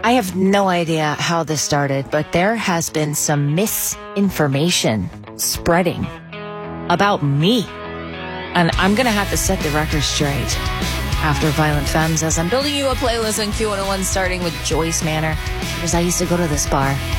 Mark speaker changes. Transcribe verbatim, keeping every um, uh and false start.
Speaker 1: I have no idea how this started, but there has been some misinformation spreading about me. And I'm going to have to set the record straight after Violent Femmes, as I'm building you a playlist on Q one oh one starting with Joyce Manor, because I used to go to this bar